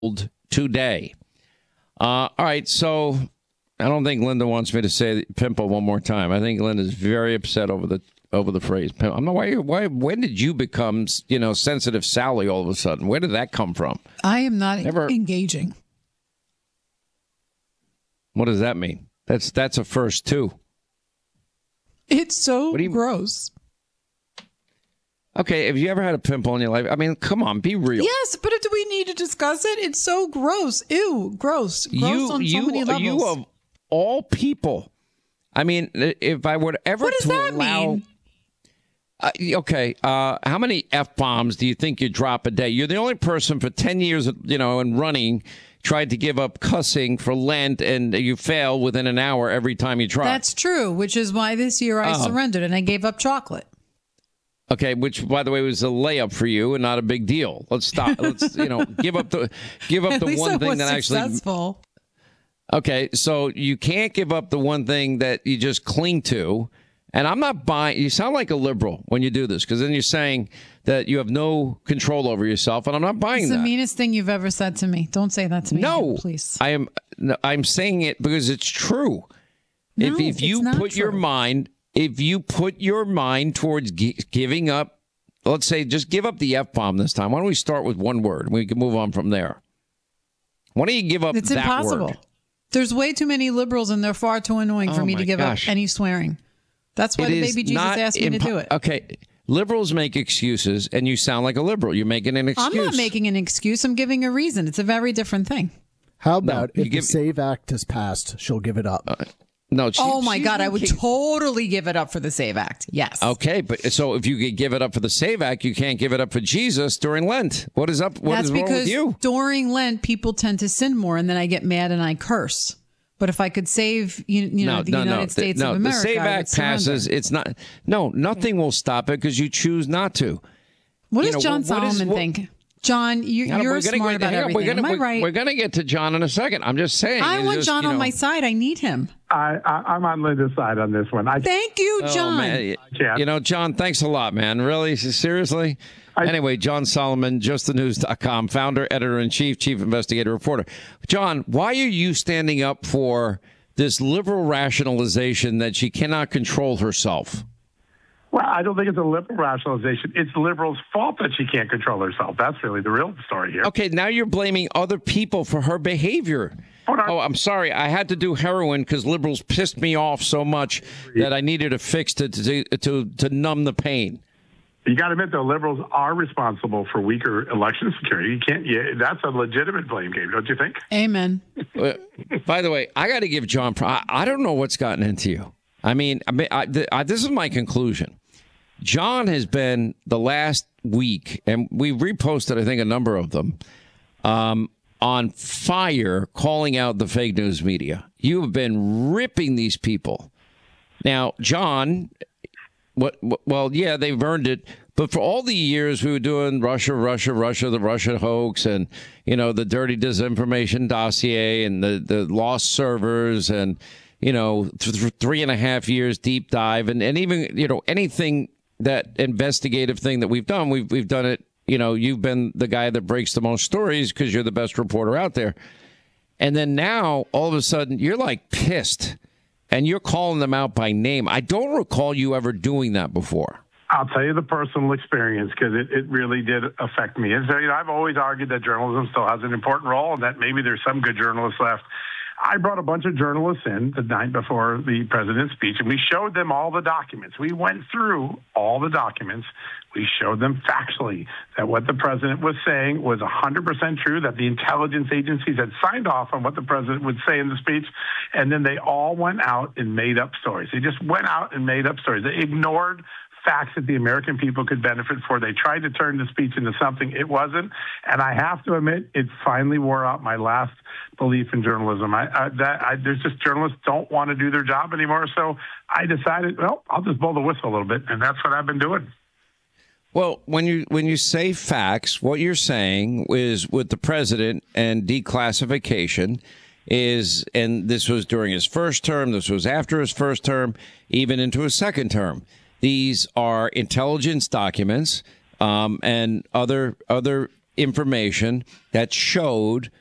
today. All right, so I don't think Linda wants me to say pimple one more time. I think Linda's very upset over the phrase pimple. I'm not why. When did you become sensitive Sally all of a sudden? Where did that come from? I am not engaging. What does that mean? That's a first too. It's so gross. Okay, have you ever had a pimple in your life? I mean, come on, be real. Yes, but do we need to discuss it? It's so gross. Ew, gross. Gross on so many levels. You of all people. I mean, if I were ever what does that mean? Okay, how many F-bombs do you think you drop a day? You're the only person for 10 years, and running, tried to give up cussing for Lent, and you fail within an hour every time you try. That's true, which is why this year I surrendered and I gave up chocolate. Okay, which, by the way, was a layup for you and not a big deal. Let's stop. Let's, give up the one thing that successful. Okay, so you can't give up the one thing that you just cling to. And I'm not buying. You sound like a liberal when you do this, because then you're saying that you have no control over yourself, and I'm not buying that. It's the meanest thing you've ever said to me. Don't say that to me. No, again, please. I'm saying it because it's true. No, if you put your mind. If you put your mind towards giving up, let's say just give up the F-bomb this time. Why don't we start with one word? We can move on from there. Why don't you give up that word? It's impossible. There's way too many liberals, and they're far too annoying for me to give up any swearing. That's why the baby Jesus asked me to do it. Okay, liberals make excuses, and you sound like a liberal. You're making an excuse. I'm not making an excuse. I'm giving a reason. It's a very different thing. How about if the SAVE Act is passed, she'll give it up? No. Oh my God! I would totally give it up for the SAVE Act. Yes. Okay, but so if you could give it up for the SAVE Act, you can't give it up for Jesus during Lent. What is up? What is wrong with you? During Lent, people tend to sin more, and then I get mad and I curse. But if I could save, the United States of America, the SAVE Act passes. It's not. No, nothing will stop it because you choose not to. What does John Solomon think? John, you're smart about everything. Am I right? We're going to get to John in a second. I'm just saying. I want John on my side. I need him. I'm on Linda's side on this one. Thank you, John. Man. John, thanks a lot, man. Really? Seriously? Anyway, John Solomon, justthenews.com, founder, editor-in-chief, chief investigative reporter. John, why are you standing up for this liberal rationalization that she cannot control herself? Well, I don't think it's a liberal rationalization. It's the liberals' fault that she can't control herself. That's really the real story here. Okay, now you're blaming other people for her behavior. Oh, I'm sorry. I had to do heroin because liberals pissed me off so much that I needed a fix to numb the pain. You got to admit, though, liberals are responsible for weaker election security. That's a legitimate blame game, don't you think? Amen. By the way, I got to give John. I don't know what's gotten into you. I mean, this is my conclusion. John has been the last week, and we reposted, I think, a number of them, on fire, calling out the fake news media. You have been ripping these people. Now, John, well, yeah, they've earned it. But for all the years we were doing Russia, the Russia hoax, and, the dirty disinformation dossier and the lost servers and, 3.5 years deep dive and even, anything that investigative thing that we've done, we've done it. You've been the guy that breaks the most stories because you're the best reporter out there. And then now all of a sudden you're like pissed and you're calling them out by name. I don't recall you ever doing that before. I'll tell you the personal experience because it really did affect me. And so, I've always argued that journalism still has an important role and that maybe there's some good journalists left. I brought a bunch of journalists in the night before the president's speech, and we showed them all the documents. We went through all the documents. We showed them factually that what the president was saying was 100% true, that the intelligence agencies had signed off on what the president would say in the speech, and then they all went out and made up stories. They just went out and made up stories. They ignored facts that the American people could benefit for. They tried to turn the speech into something it wasn't. And I have to admit, it finally wore out my last belief in journalism. There's just journalists don't want to do their job anymore. So I decided, I'll just blow the whistle a little bit. And that's what I've been doing. Well, when you say facts, what you're saying is with the president and declassification is, and this was during his first term, this was after his first term, even into his second term. These are intelligence documents and other information that showed